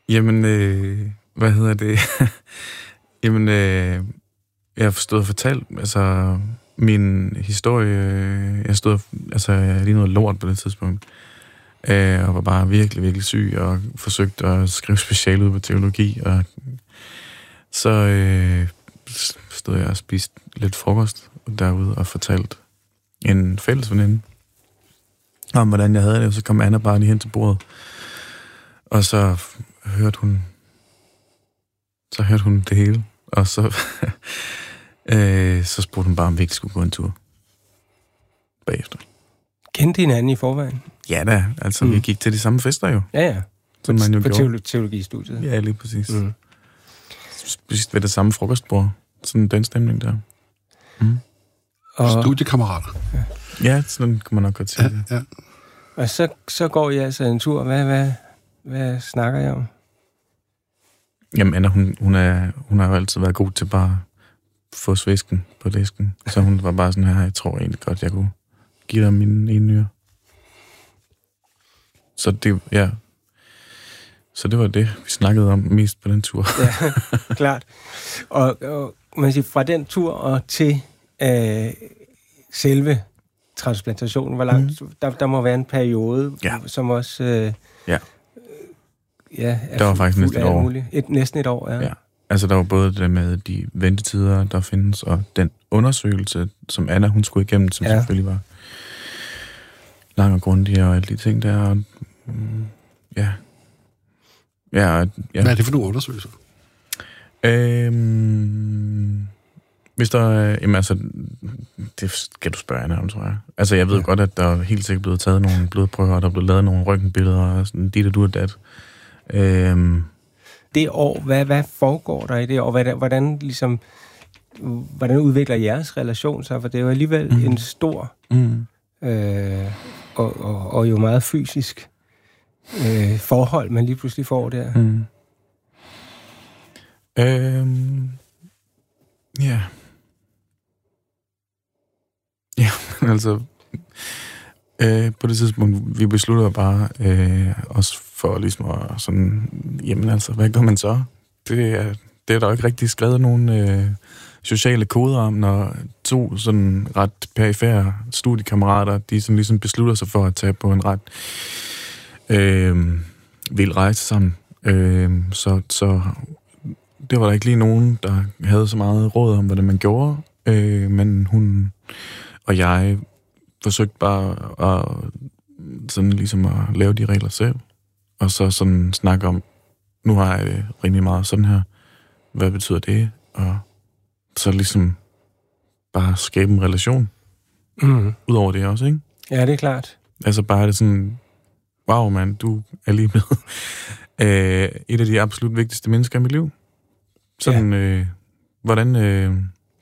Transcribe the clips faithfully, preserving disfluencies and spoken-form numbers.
Jamen, øh, hvad hedder det? Jamen, øh, jeg har stået og fortalt, altså, min historie, jeg stod, altså, jeg lige noget lort på det tidspunkt, øh, og var bare virkelig, virkelig syg, og forsøgte at skrive speciale ud på teologi, og så øh, stod jeg og spiste lidt frokost derude, og fortalt en fælles veninde om, hvordan jeg havde det, og så kom Anna bare lige hen til bordet, og så hørte hun, så hørte hun det hele, og så, øh, så spurgte hun bare, om vi ikke skulle gå en tur bagefter. Kendte hinanden i forvejen? Ja da, altså mm. vi gik til de samme fester jo. Ja, ja. Som man jo på gjorde. Teologistudiet. Ja, lige præcis. Mm. Spist ved det samme frokostbord. Sådan den stemning der. Mm. Og studiekammerater. Ja, ja, sådan kan man nok godt sige det. Ja, ja. Og så, så går I altså en tur. Hvad, hvad, hvad snakker jeg om? Jamen, Anna, hun, hun, er, hun har jo altid været god til bare at få svæsken på disken. Så hun var bare sådan her, jeg tror egentlig godt, jeg kunne give dig min ene nyre. Så det, ja. Så det var det, vi snakkede om mest på den tur. Ja, klart. Og, og man siger, fra den tur og til øh, selve transplantationen, hvor langt, mm. der, der må være en periode, ja. som også øh, ja. Ja, der var faktisk næsten et år. Et, næsten et år, ja. ja. Altså, der var både det med de ventetider, der findes, og den undersøgelse, som Anna, hun skulle igennem, som ja. selvfølgelig var lang og grundig, og alle de ting der. Og, mm, ja. Ja, ja. Hvad er det for nogle undersøgelser? Øhm, hvis der er... Jamen altså, det skal du spørge Anna om, tror jeg. Altså, jeg ved ja. godt, at der er helt sikkert blevet taget nogle blodprøver, og der er blevet lavet nogle røntgenbilleder, og sådan dit og du og dat. Øhm, det år, hvad, hvad foregår der i det år? Hvordan, hvordan, ligesom, hvordan udvikler jeres relation sig? For det er jo alligevel mm. en stor mm. øh, og, og, og jo meget fysisk øh, forhold, man lige pludselig får der. Mm. Øhm, ja. Ja, altså... Øh, på det tidspunkt, vi besluttede bare øh, også for ligesom at sådan, jamen altså, hvad gør man så? Det er, det er der jo ikke rigtig skrevet nogen øh, sociale koder om, når to sådan ret perifære studiekammerater, de sådan ligesom beslutter sig for at tage på en ret øh, vild rejse sammen. Øh, så, så det var der ikke lige nogen, der havde så meget råd om, hvordan man gjorde, øh, men hun og jeg forsøgte bare at, sådan ligesom at lave de regler selv, og så sådan snakke om, nu har jeg det rimelig meget sådan her, hvad betyder det, og så ligesom bare skabe en relation, mm. udover det også, ikke? Ja, det er klart. Altså bare det sådan, wow mand, du er lige blevet øh, et af de absolut vigtigste mennesker i mit liv. Sådan, ja. øh, hvordan... Øh,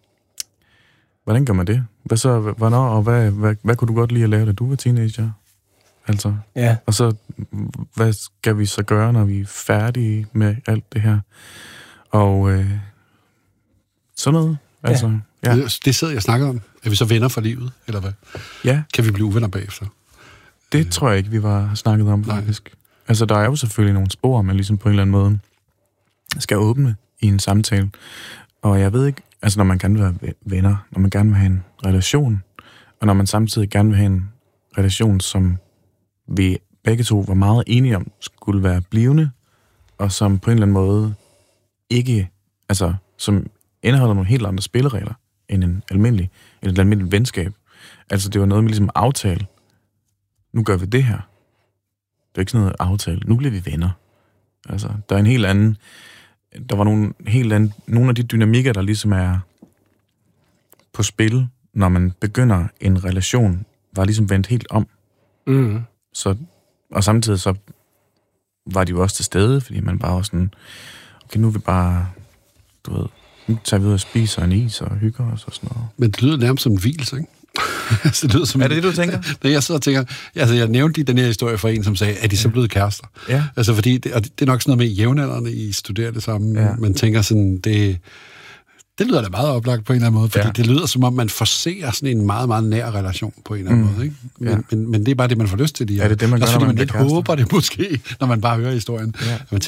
Hvordan gør man det? Hvad så, hvornår, og hvad, hvad, hvad kunne du godt lide at lave, da du var teenager? Altså. Ja. Og så, hvad skal vi så gøre, når vi er færdige med alt det her? Og øh, sådan noget. Altså, ja. Ja. Det sidder jeg og snakker om. Er vi så venner for livet, eller hvad? Ja. Kan vi blive uvenner bagefter? Det øh. tror jeg ikke, vi var snakket om, faktisk. Nej. Altså, der er jo selvfølgelig nogle spor, man ligesom på en eller anden måde skal åbne i en samtale. Og jeg ved ikke, altså når man gerne vil være venner, når man gerne vil have en relation, og når man samtidig gerne vil have en relation, som vi begge to var meget enige om, skulle være blivende, og som på en eller anden måde ikke, altså som indeholder nogle helt andre spilleregler end en almindelig, end et almindeligt venskab. Altså det var noget med ligesom aftale. Nu gør vi det her. Det er ikke sådan noget aftale. Nu bliver vi venner. Altså, der er en helt anden... Der var nogle, helt anden, nogle af de dynamikker, der ligesom er på spil, når man begynder en relation, var ligesom vendt helt om. Mm. Så, og samtidig så var de jo også til stede, fordi man bare var sådan, okay, nu er vi bare, du ved, nu tager vi ud og spiser en is og hygger os og sådan noget. Men det lyder nærmest som en hvilelse, ikke? Altså, det lyder som er det det, du tænker? Når jeg sidder og tænker, altså jeg nævnte lige den her historie for en, som sagde, at de så blevet kærester. Ja. Altså fordi, det, og det er nok sådan noget med jævnaldrende, I studerer det sammen. Ja. Man tænker sådan, det, det lyder da meget oplagt på en eller anden måde, fordi ja. det lyder som om, man forser sådan en meget, meget nær relation på en eller anden mm. måde, ikke? Men, ja. men, men det er bare det, man får lyst til. De ja, det er det, man gør, også, når man man lidt håber det måske, når man bare hører historien. Ja.